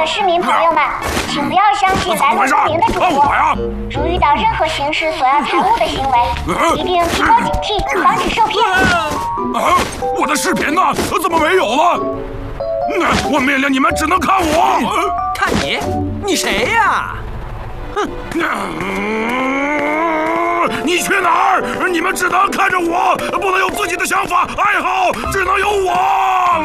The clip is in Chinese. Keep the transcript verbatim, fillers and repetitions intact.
的市民朋友们，请不要相信来路不明的主播。如遇到任何形式索要财物的行为，一定提高警惕，防止受骗。 啊！我的视频呢？怎么没有了？我命令你们只能看我。 看你？你谁呀？ 哼！你去哪儿？你们只能看着我，不能有自己的想法、爱好，只能有我。